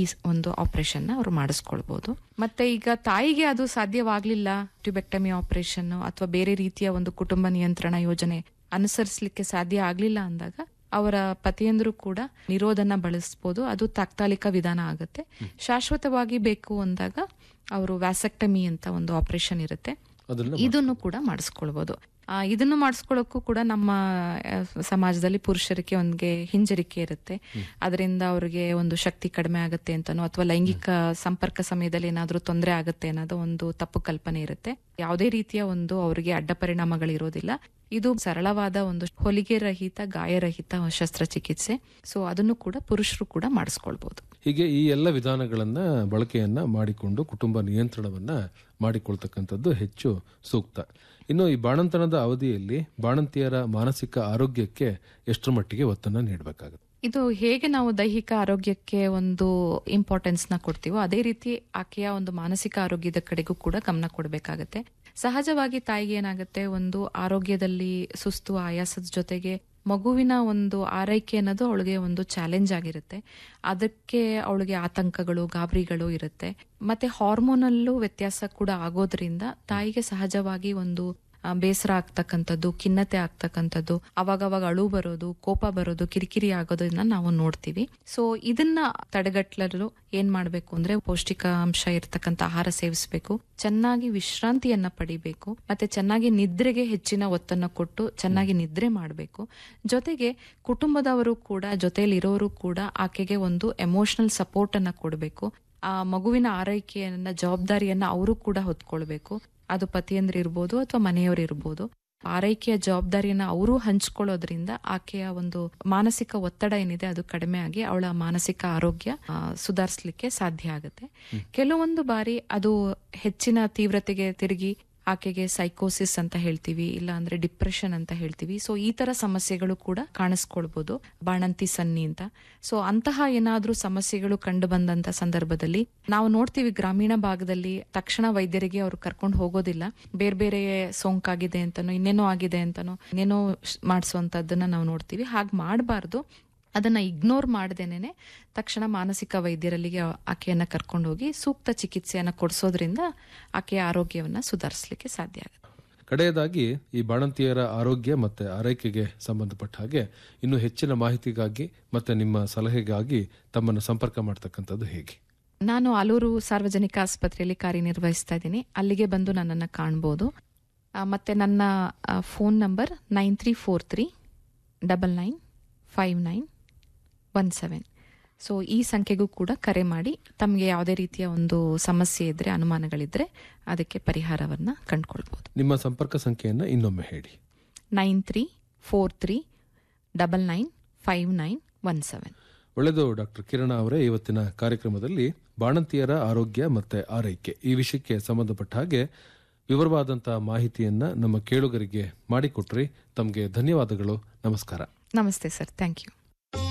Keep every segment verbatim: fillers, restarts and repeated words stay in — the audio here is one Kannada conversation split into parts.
ಒಂದು ಆಪರೇಷನ್ ಅವರು ಮಾಡಿಸ್ಕೊಳ್ಬಹುದು. ಮತ್ತೆ ಈಗ ತಾಯಿಗೆ ಅದು ಸಾಧ್ಯವಾಗ್ಲಿಲ್ಲ, ಟ್ಯೂಬೆಕ್ಟಮಿ ಆಪರೇಷನ್ ಅಥವಾ ಬೇರೆ ರೀತಿಯ ಒಂದು ಕುಟುಂಬ ನಿಯಂತ್ರಣ ಯೋಜನೆ ಅನುಸರಿಸಲಿಕ್ಕೆ ಸಾಧ್ಯ ಆಗ್ಲಿಲ್ಲ ಅಂದಾಗ ಅವರ ಪತಿಯಂದ್ರು ಕೂಡ ನಿರೋಧನ ಬಳಸಬಹುದು. ಅದು ತಾತ್ಕಾಲಿಕ ವಿಧಾನ ಆಗುತ್ತೆ. ಶಾಶ್ವತವಾಗಿ ಬೇಕು ಅಂದಾಗ ಅವರು ವ್ಯಾಸೆಕ್ಟಮಿ ಅಂತ ಒಂದು ಆಪರೇಷನ್ ಇರುತ್ತೆ, ಇದನ್ನು ಕೂಡ ಮಾಡಿಸ್ಕೊಳ್ಬಹುದು. ಇದನ್ನು ಮಾಡಿಸ್ಕೊಳ್ಳೋಕ್ಕೂ ಕೂಡ ನಮ್ಮ ಸಮಾಜದಲ್ಲಿ ಪುರುಷರಿಗೆ ಒಂದ್ಗೆ ಹಿಂಜರಿಕೆ ಇರುತ್ತೆ. ಅದರಿಂದ ಅವ್ರಿಗೆ ಒಂದು ಶಕ್ತಿ ಕಡಿಮೆ ಆಗುತ್ತೆ ಅಂತಾನೋ ಅಥವಾ ಲೈಂಗಿಕ ಸಂಪರ್ಕ ಸಮಯದಲ್ಲಿ ಏನಾದ್ರೂ ತೊಂದರೆ ಆಗುತ್ತೆ ಅನ್ನೋದು ಒಂದು ತಪ್ಪು ಕಲ್ಪನೆ ಇರುತ್ತೆ. ಯಾವುದೇ ರೀತಿಯ ಒಂದು ಅವರಿಗೆ ಅಡ್ಡ ಪರಿಣಾಮಗಳಿರೋದಿಲ್ಲ. ಇದು ಸರಳವಾದ ಒಂದು ಹೊಲಿಗೆ ರಹಿತ ಗಾಯರಹಿತ ಶಸ್ತ್ರಚಿಕಿತ್ಸೆ. ಸೊ ಅದನ್ನು ಕೂಡ ಪುರುಷರು ಕೂಡ ಮಾಡಿಸ್ಕೊಳ್ಬಹುದು. ಹೀಗೆ ಈ ಎಲ್ಲ ವಿಧಾನಗಳನ್ನ ಬಳಕೆಯನ್ನ ಮಾಡಿಕೊಂಡು ಕುಟುಂಬ ನಿಯಂತ್ರಣವನ್ನ ಮಾಡಿಕೊಳ್ತಕ್ಕಂಥದ್ದು ಹೆಚ್ಚು ಸೂಕ್ತ. ಇನ್ನು ಈ ಬಾಣಂತನದ ಅವಧಿಯಲ್ಲಿ ಬಾಣಂತಿಯರ ಮಾನಸಿಕ ಆರೋಗ್ಯಕ್ಕೆ ಎಷ್ಟರ ಮಟ್ಟಿಗೆ ಒತ್ತನ್ನ ನೀಡಬೇಕಾಗುತ್ತೆ? ಇದು ಹೇಗೆ ನಾವು ದೈಹಿಕ ಆರೋಗ್ಯಕ್ಕೆ ಒಂದು ಇಂಪಾರ್ಟೆನ್ಸ್ ನ ಕೊಡ್ತೀವೋ ಅದೇ ರೀತಿ ಆಕೆಯ ಒಂದು ಮಾನಸಿಕ ಆರೋಗ್ಯದ ಕಡೆಗೂ ಕೂಡ ಗಮನ ಕೊಡಬೇಕಾಗತ್ತೆ. ಸಹಜವಾಗಿ ತಾಯಿಗೆ ಏನಾಗುತ್ತೆ, ಒಂದು ಆರೋಗ್ಯದಲ್ಲಿ ಸುಸ್ತು ಆಯಾಸದ ಜೊತೆಗೆ ಮಗುವಿನ ಒಂದು ಆರೈಕೆ ಅನ್ನೋದು ಅವಳಿಗೆ ಒಂದು ಚಾಲೆಂಜ್ ಆಗಿರುತ್ತೆ. ಅದಕ್ಕೆ ಅವಳಿಗೆ ಆತಂಕಗಳು ಗಾಬರಿಗಳು ಇರುತ್ತೆ. ಮತ್ತೆ ಹಾರ್ಮೋನಲ್ಲೂ ವ್ಯತ್ಯಾಸ ಕೂಡ ಆಗೋದ್ರಿಂದ ತಾಯಿಗೆ ಸಹಜವಾಗಿ ಒಂದು ಬೇಸರ ಆಗ್ತಕ್ಕಂಥದ್ದು, ಖಿನ್ನತೆ ಆಗ್ತಕ್ಕಂಥದ್ದು, ಅವಾಗವಾಗ ಅಳು ಬರೋದು, ಕೋಪ ಬರೋದು, ಕಿರಿಕಿರಿ ಆಗೋದನ್ನ ನಾವು ನೋಡ್ತೀವಿ. ಸೊ ಇದನ್ನ ತಡೆಗಟ್ಟಲು ಏನ್ ಮಾಡ್ಬೇಕು ಅಂದ್ರೆ ಪೌಷ್ಟಿಕಾಂಶ ಇರ್ತಕ್ಕಂಥ ಆಹಾರ ಸೇವಿಸಬೇಕು, ಚೆನ್ನಾಗಿ ವಿಶ್ರಾಂತಿಯನ್ನ ಪಡಿಬೇಕು, ಮತ್ತೆ ಚೆನ್ನಾಗಿ ನಿದ್ರೆಗೆ ಹೆಚ್ಚಿನ ಒತ್ತನ್ನು ಕೊಟ್ಟು ಚೆನ್ನಾಗಿ ನಿದ್ರೆ ಮಾಡಬೇಕು. ಜೊತೆಗೆ ಕುಟುಂಬದವರು ಕೂಡ, ಜೊತೆಯಲ್ಲಿ ಇರೋರು ಕೂಡ ಆಕೆಗೆ ಒಂದು ಎಮೋಷನಲ್ ಸಪೋರ್ಟ್ ಅನ್ನ ಕೊಡಬೇಕು. ಆ ಮಗುವಿನ ಆರೈಕೆಯನ್ನ ಜವಾಬ್ದಾರಿಯನ್ನ ಅವರು ಕೂಡ ಹೊತ್ಕೊಳ್ಬೇಕು. ಅದು ಪತಿಯಂದ್ರ ಇರ್ಬೋದು ಅಥವಾ ಮನೆಯವರು ಇರ್ಬೋದು. ಆರೈಕೆಯ ಜವಾಬ್ದಾರಿಯನ್ನ ಅವರು ಹಂಚ್ಕೊಳ್ಳೋದ್ರಿಂದ ಆಕೆಯ ಒಂದು ಮಾನಸಿಕ ಒತ್ತಡ ಏನಿದೆ ಅದು ಕಡಿಮೆ ಆಗಿ ಅವಳ ಮಾನಸಿಕ ಆರೋಗ್ಯ ಸುಧಾರಿಸಲಿಕ್ಕೆ ಸಾಧ್ಯ ಆಗುತ್ತೆ. ಕೆಲವೊಂದು ಬಾರಿ ಅದು ಹೆಚ್ಚಿನ ತೀವ್ರತೆಗೆ ತಿರುಗಿ ಆಕೆಗೆ ಸೈಕೋಸಿಸ್ ಅಂತ ಹೇಳ್ತೀವಿ, ಇಲ್ಲ ಅಂದ್ರೆ ಡಿಪ್ರೆಷನ್ ಅಂತ ಹೇಳ್ತೀವಿ. ಸೊ ಈ ತರ ಸಮಸ್ಯೆಗಳು ಕೂಡ ಕಾಣಿಸ್ಕೊಳ್ಬಹುದು ಬಾಣಂತಿ ಸನ್ನಿ ಅಂತ. ಸೊ ಅಂತಹ ಏನಾದ್ರೂ ಸಮಸ್ಯೆಗಳು ಕಂಡು ಬಂದಂತ ಸಂದರ್ಭದಲ್ಲಿ ನಾವು ನೋಡ್ತೀವಿ, ಗ್ರಾಮೀಣ ಭಾಗದಲ್ಲಿ ತಕ್ಷಣ ವೈದ್ಯರಿಗೆ ಅವರು ಕರ್ಕೊಂಡು ಹೋಗೋದಿಲ್ಲ. ಬೇರೆ ಬೇರೆ ಸೋಂಕಾಗಿದೆ ಅಂತಾನೋ ಇನ್ನೇನೋ ಆಗಿದೆ ಅಂತಾನೋ ಇನ್ನೇನೋ ಮಾಡಿಸುವಂತದ್ದನ್ನ ನಾವು ನೋಡ್ತೀವಿ. ಹಾಗೆ ಮಾಡಬಾರ್ದು. ಅದನ್ನ ಇಗ್ನೋರ್ ಮಾಡದೇನೆ ತಕ್ಷಣ ಮಾನಸಿಕ ವೈದ್ಯರಲ್ಲಿಗೆ ಆಕೆಯನ್ನ ಕರ್ಕೊಂಡು ಹೋಗಿ ಸೂಕ್ತ ಚಿಕಿತ್ಸೆಯನ್ನ ಕೊಡಿಸೋದ್ರಿಂದ ಆಕೆಯ ಆರೋಗ್ಯವನ್ನ ಸುಧಾರಿಸಲಿಕ್ಕೆ ಸಾಧ್ಯ ಆಗುತ್ತೆ. ಕಡೆಯದಾಗಿ ಈ ಬಾಣಂತಿಯರ ಆರೋಗ್ಯ ಮತ್ತೆ ಆರೈಕೆಗೆ ಸಂಬಂಧಪಟ್ಟ ಹಾಗೆ ಇನ್ನು ಹೆಚ್ಚಿನ ಮಾಹಿತಿಗಾಗಿ ಮತ್ತೆ ನಿಮ್ಮ ಸಲಹೆಗಾಗಿ ತಮ್ಮನ್ನು ಸಂಪರ್ಕ ಮಾಡ್ತಕ್ಕಂಥದ್ದು ಹೇಗೆ? ನಾನು ಆಲೂರು ಸಾರ್ವಜನಿಕ ಆಸ್ಪತ್ರೆಯಲ್ಲಿ ಕಾರ್ಯನಿರ್ವಹಿಸ್ತಾ ಇದ್ದೀನಿ. ಅಲ್ಲಿಗೆ ಬಂದು ನನ್ನನ್ನು ಕಾಣ್ಬೋದು. ಮತ್ತೆ ನನ್ನ phone number nine three four three double nine five nine one seven. So ಈ ಸಂಖ್ಯೆಗೂ ಕೂಡ ಕರೆ ಮಾಡಿ ತಮಗೆ ಯಾವುದೇ ರೀತಿಯ ಒಂದು ಸಮಸ್ಯೆ ಇದ್ರೆ, ಅನುಮಾನಗಳಿದ್ರೆ ಅದಕ್ಕೆ ಪರಿಹಾರವನ್ನ ಕಂಡುಕೊಳ್ಬಹುದು. ನಿಮ್ಮ ಸಂಪರ್ಕ ಸಂಖ್ಯೆಯನ್ನು ಇನ್ನೊಮ್ಮೆ ಹೇಳಿ. Nine three four three double nine five nine one seven. ಒಳ್ಳೆಯದು ಡಾಕ್ಟರ್ ಕಿರಣ ಅವರೇ, ಇವತ್ತಿನ ಕಾರ್ಯಕ್ರಮದಲ್ಲಿ ಬಾಣಂತಿಯರ ಆರೋಗ್ಯ ಮತ್ತೆ ಆರೈಕೆ ಈ ವಿಷಯಕ್ಕೆ ಸಂಬಂಧಪಟ್ಟ ಹಾಗೆ ವಿವರವಾದಂತಹ ಮಾಹಿತಿಯನ್ನ ನಮ್ಮ ಕೇಳುಗರಿಗೆ ಮಾಡಿಕೊಟ್ರಿ. ತಮಗೆ ಧನ್ಯವಾದಗಳು. ನಮಸ್ಕಾರ. ನಮಸ್ತೆ ಸರ್, ಥ್ಯಾಂಕ್ ಯು.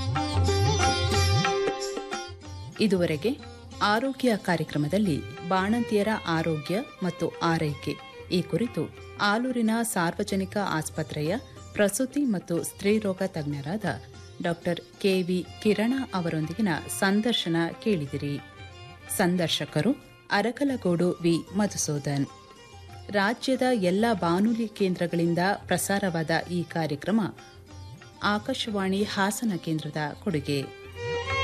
ಇದುವರೆಗೆ ಆರೋಗ್ಯ ಕಾರ್ಯಕ್ರಮದಲ್ಲಿ ಬಾಣಂತಿಯರ ಆರೋಗ್ಯ ಮತ್ತು ಆರೈಕೆ ಈ ಕುರಿತು ಆಲೂರಿನ ಸಾರ್ವಜನಿಕ ಆಸ್ಪತ್ರೆಯ ಪ್ರಸೂತಿ ಮತ್ತು ಸ್ತ್ರೀರೋಗ ತಜ್ಞರಾದ ಡಾಕ್ಟರ್ ಕೆವಿ ಕಿರಣ ಅವರೊಂದಿಗಿನ ಸಂದರ್ಶನ ಕೇಳಿದಿರಿ. ಸಂದರ್ಶಕರು ಅರಕಲಗೂಡು ವಿ ಮಧುಸೂದನ್. ರಾಜ್ಯದ ಎಲ್ಲ ಬಾನುಲಿ ಕೇಂದ್ರಗಳಿಂದ ಪ್ರಸಾರವಾದ ಈ ಕಾರ್ಯಕ್ರಮ ಆಕಾಶವಾಣಿ ಹಾಸನ ಕೇಂದ್ರದ ಕೊಡುಗೆ.